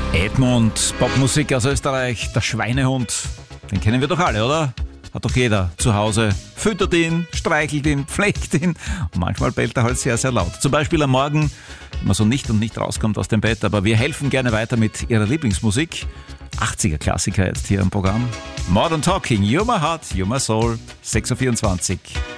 Edmund, Popmusik aus Österreich, der Schweinehund, den kennen wir doch alle, oder? Hat doch jeder zu Hause. Füttert ihn, streichelt ihn, pflegt ihn und manchmal bellt er halt sehr, sehr laut. Zum Beispiel am Morgen, wenn man so nicht rauskommt aus dem Bett, aber wir helfen gerne weiter mit ihrer Lieblingsmusik. 80er-Klassiker jetzt hier im Programm. Modern Talking, You're My Heart, You're My Soul, 6.24 Uhr.